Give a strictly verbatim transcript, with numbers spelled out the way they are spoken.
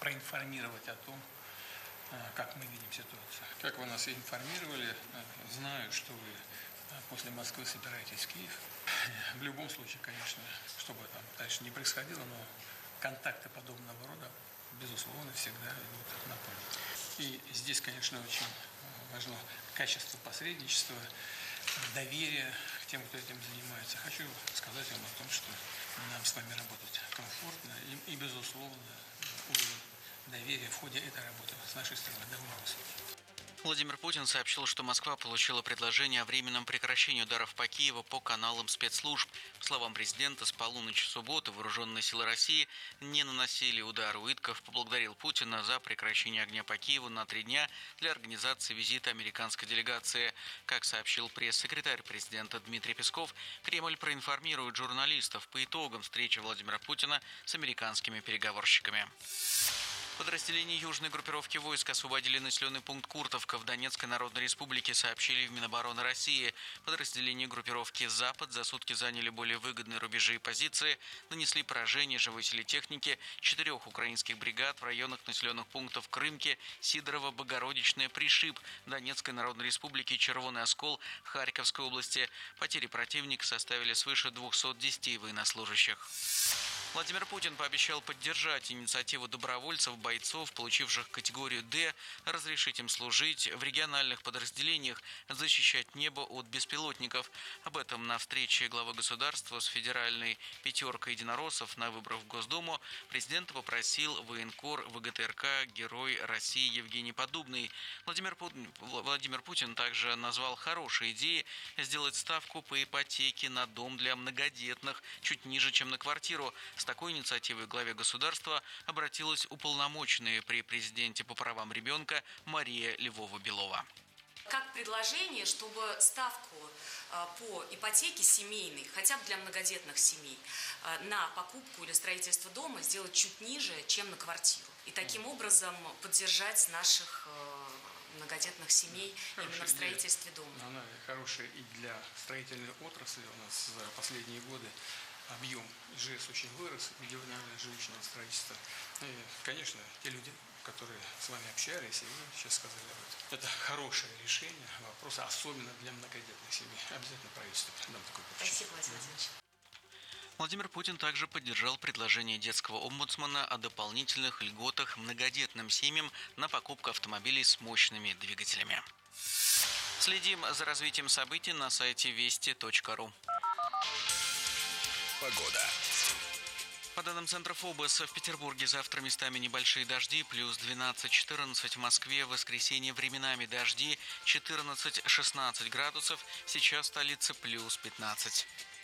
проинформировать о том, как мы видим ситуацию. Как вы нас информировали, знаю, что вы после Москвы собираетесь в Киев. В любом случае, конечно, чтобы там дальше не происходило, но контакты подобного рода, безусловно, всегда идут на пользу. И здесь, конечно, очень важно качество посредничества, доверие к тем, кто этим занимается. Хочу сказать вам о том, что нам с вами работать комфортно и, и безусловно, уровень доверия в ходе этой работы с нашей стороны довольно высокий. Владимир Путин сообщил, что Москва получила предложение о временном прекращении ударов по Киеву по каналам спецслужб. По словам президента, с полуночи субботы вооруженные силы России не наносили удары. Уитков поблагодарил Путина за прекращение огня по Киеву на три дня для организации визита американской делегации. Как сообщил пресс-секретарь президента Дмитрий Песков, Кремль проинформирует журналистов по итогам встречи Владимира Путина с американскими переговорщиками. Подразделения южной группировки войск освободили населенный пункт Куртовка в Донецкой Народной Республике, сообщили в Минобороны России. Подразделения группировки «Запад» за сутки заняли более выгодные рубежи и позиции, нанесли поражение живой силе техники четырех украинских бригад в районах населенных пунктов Крымки, Сидорово, Богородичное, Пришиб, Донецкой Народной Республики, Червоный Оскол, Харьковской области. Потери противника составили свыше двухсот десяти военнослужащих. Владимир Путин пообещал поддержать инициативу добровольцев, бойцов, получивших категорию «Д», разрешить им служить в региональных подразделениях, защищать небо от беспилотников. Об этом на встрече главы государства с федеральной пятеркой единороссов на выборах в Госдуму президент попросил военкор ВГТРК «Герой России» Евгений Поддубный. Владимир Путин, Владимир Путин также назвал хорошей идеей сделать ставку по ипотеке на дом для многодетных чуть ниже, чем на квартиру. С такой инициативой к главе государства обратилась уполномоченная при президенте по правам ребенка Мария Львова-Белова. Как предложение, чтобы ставку по ипотеке семейной, хотя бы для многодетных семей, на покупку или строительство дома сделать чуть ниже, чем на квартиру. И таким образом поддержать наших многодетных семей хорошая именно в строительстве дома. Она хорошая и для строительной отрасли. У нас за последние годы объем ИЖС очень вырос, индивидуальное жилищное строительство. И, конечно, те люди, которые с вами общались, и вы сейчас сказали об этом, это хорошее решение вопроса, особенно для многодетных семей. Обязательно правительство нам такое поручение. Спасибо, Владимир Владимирович. Владимир Путин также поддержал предложение детского омбудсмана о дополнительных льготах многодетным семьям на покупку автомобилей с мощными двигателями. Следим за развитием событий на сайте вести точка ру. Погода. По данным Центра ФОБОС, в Петербурге завтра местами небольшие дожди, плюс двенадцать-четырнадцать, в Москве в воскресенье временами дожди, четырнадцать-шестнадцать градусов, сейчас в столице плюс пятнадцать.